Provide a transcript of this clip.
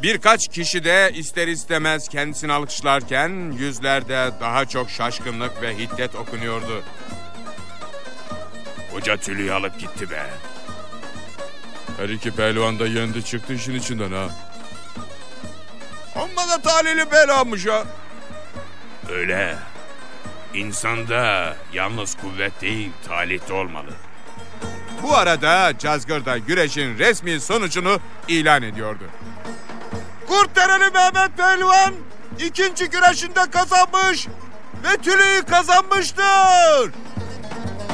Birkaç kişi de ister istemez kendisini alkışlarken yüzlerde daha çok şaşkınlık ve hiddet okunuyordu. Hoca Tülü'yü alıp gitti be. Her iki pehlivan da yendi çıktı işin içinden ha. Amma da talihli belamış ha. Öyle. İnsanda yalnız kuvvet değil, talih de olmalı. Bu arada Cazgır da güreşin resmi sonucunu ilan ediyordu. Kurtdereli Mehmet Pehlivan ikinci güreşinde kazanmış ve Tülü'yü kazanmıştır.